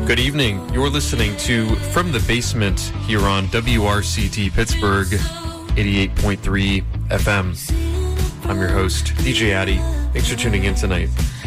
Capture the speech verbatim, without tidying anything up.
Good evening. You're listening to From the Basement here on W R C T Pittsburgh, eighty-eight point three F M. I'm your host, D J Addy. Thanks for tuning in tonight.